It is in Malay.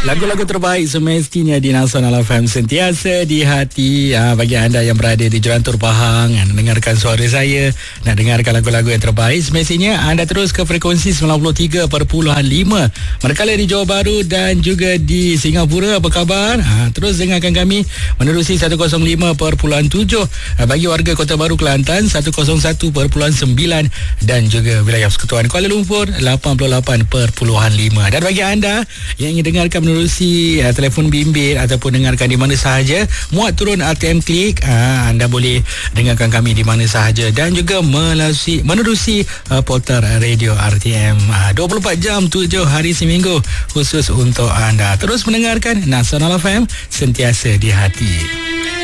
Lagu-lagu terbaik semestinya di Nasional FM, sentiasa di hati. Bagi anda yang berada di Jerantur Pahang, nak dengarkan suara saya, nak dengarkan lagu-lagu yang terbaik, semestinya anda terus ke frekuensi 93.5. Manakala di Johor Bahru dan juga di Singapura, apa khabar? Terus dengarkan kami menerusi 105.7. Bagi warga Kota Baru Kelantan, 101.9, dan juga wilayah Persekutuan Kuala Lumpur, 88.5. Dan bagi anda yang ingin dengarkan menerusi telefon bimbit ataupun dengarkan di mana sahaja, muat turun RTM Klik, anda boleh dengarkan kami di mana sahaja dan juga menerusi portal radio RTM 24 jam 7 hari seminggu khusus untuk anda. Terus mendengarkan Nasional FM, sentiasa di hati.